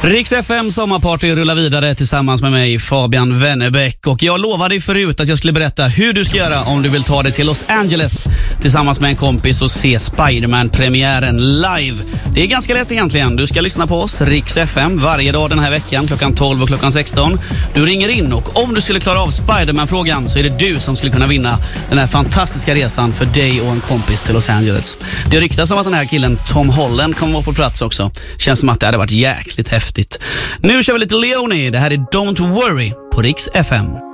Rix FM sommarparty rullar vidare tillsammans med mig, Fabian Wennerbäck. Och jag lovade förut att jag skulle berätta hur du ska göra om du vill ta dig till Los Angeles tillsammans med en kompis och se Spider-Man-premiären live. Det är ganska lätt egentligen. Du ska lyssna på oss, Rix FM, varje dag den här veckan klockan 12 och klockan 16. Du ringer in och om du skulle klara av Spider-Man-frågan så är det du som skulle kunna vinna den här fantastiska resan för dig och en kompis till Los Angeles. Det ryktas om att den här killen Tom Holland kommer vara på plats också. Känns som att det hade varit jäkligt häftigt. Nu kör vi lite Leone. Det här är Don't Worry på Rix FM.